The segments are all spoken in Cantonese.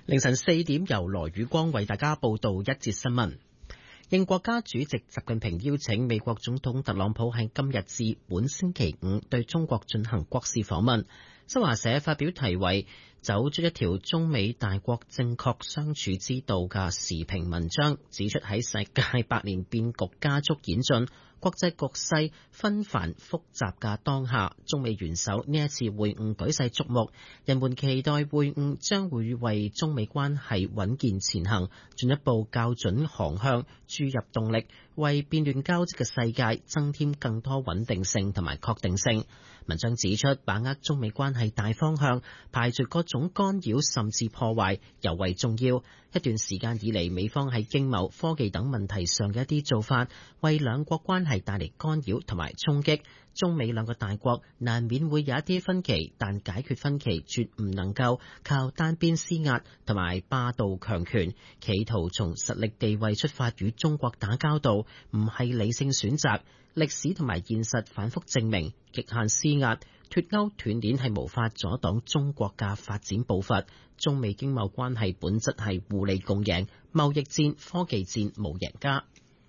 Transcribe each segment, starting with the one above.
凌晨4點，由羅宇光為大家報道一節新聞。應國家主席習近平邀請，美國總統特朗普喺今日至本星期五對中國進行國事訪問。新華社發表題為走出一條中美大國正確相處之道嘅時評文章，指出喺世界百年變局加速演進、國際局勢紛繁複雜嘅當下，中美元首呢一次會晤舉世矚目，人們期待會晤將會為中美關係穩健前行進一步校準航向注入動力，為變亂交織嘅世界增添更多穩定性同埋確定性。文章指出，把握中美關係大方向，排除各種干擾甚至破壞尤為重要。一段時間以嚟，美方喺經貿、科技等問題上嘅一啲做法，為兩國關係帶嚟干擾同埋衝擊。中美兩個大國難免會有一啲分歧，但解決分歧絕唔能夠靠單邊施壓同埋霸道強權，企圖從實力地位出發與中國打交道，唔係理性選擇。歷史同埋現實反覆證明，極限施壓、脫鈎斷鏈係無法阻擋中國嘅發展步伐。中美經貿關係本質係互利共贏，貿易戰、科技戰冇贏家。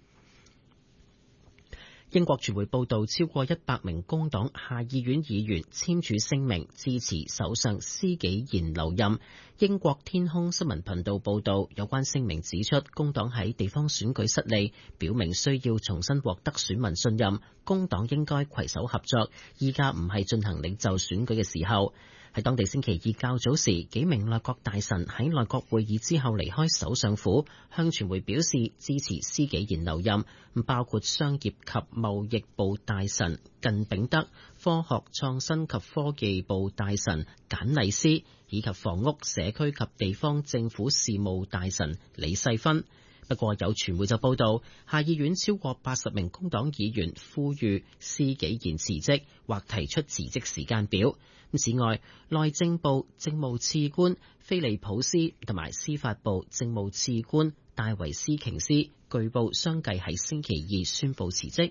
英國傳媒報道，超過100名工黨下議院議員簽署聲明支持首相施紀賢留任。英國天空新聞頻道報道，有關聲明指出，工黨喺地方選舉失利，表明需要重新獲得選民信任，工黨應該攜手合作，依家唔係進行領袖選舉嘅時候。喺當地星期二較早時，幾名內閣大臣喺內閣會議之後離開首相府，向傳媒表示支持施紀賢留任，包括商業及貿易部大臣靳炳德、科學創新及科技部大臣簡麗斯，以及房屋、社區及地方政府事務大臣李世芬。不過有傳媒就報道，下議院超過80名工黨議員呼籲施紀賢辭職或提出辭職時間表。此外，內政部政務次官菲利普斯同埋司法部政務次官戴維斯瓊斯據報相繼喺星期二宣布辭職。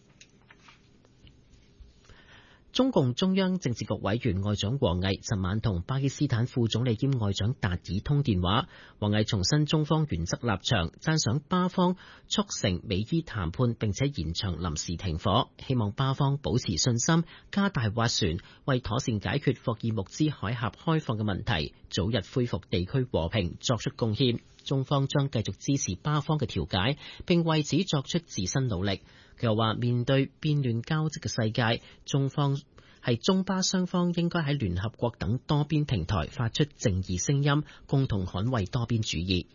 中共中央政治局委員外長王毅尋晚同巴基斯坦副總理兼外長達爾通電話，王毅重申中方原則立場，讚賞巴方促成美伊談判並且延長臨時停火，希望巴方保持信心，加大斡旋，為妥善解決霍爾木茲海峽開放嘅問題，早日恢復地區和平作出貢獻。中方將繼續支持巴方嘅調解，並為此作出自身努力。佢又話，面對變亂交織嘅世界，中巴雙方應該喺聯合國等多邊平台發出正義聲音，共同捍衛多邊主義。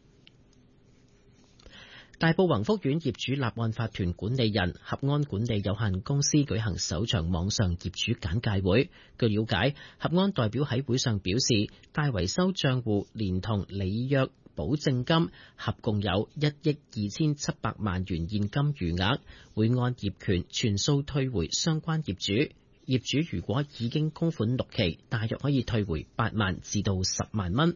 大埔宏福苑業主立案法團管理人合安管理有限公司舉行首場網上業主簡介會。據了解，合安代表喺會上表示，大維修賬戶連同履約保證金合共有1億2700萬元現金餘額，會按業權全數退回相關業主。業主如果已經供款6期，大約可以退回8萬至到10萬蚊。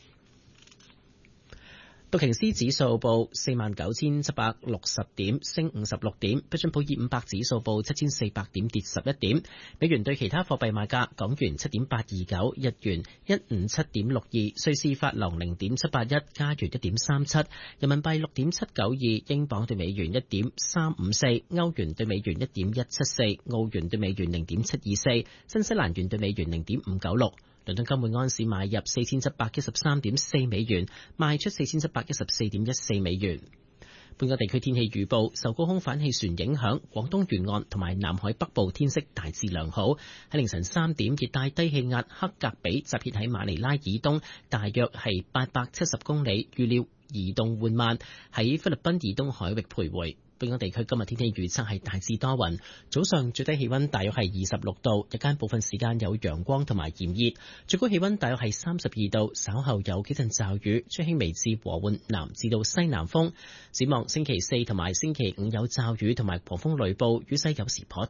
道瓊斯指數報49,760點，升56點；標準普爾500指數報7,400點，跌11點。美元對其他貨幣賣價：港元7.829，日元157.62，瑞士法郎0.781，加元1.37，人民幣6.792，英鎊對美元1.354，歐元對美元1.174，澳元對美元0.724，新西蘭元對美元0.596。倫敦金每安士買入4713.4美元，賣出4714.14美元。本港地區天氣預報，受高空反氣旋影響，廣東沿岸同埋南海北部天色大致良好。喺凌晨3點，熱帶低氣壓克格比集結喺馬尼拉以東，大約係870公里，預料移動緩慢，喺菲律賓以東海域徘徊。本港地區今日天氣預測係大致多雲，早上最低氣溫大約係26度，日間部分時間有陽光同埋炎熱，最高氣溫大約係32度，稍後有幾陣驟雨，吹輕微至和緩南至到西南風。展望星期4同埋星期5有驟雨同埋狂風雷暴，雨勢有時頗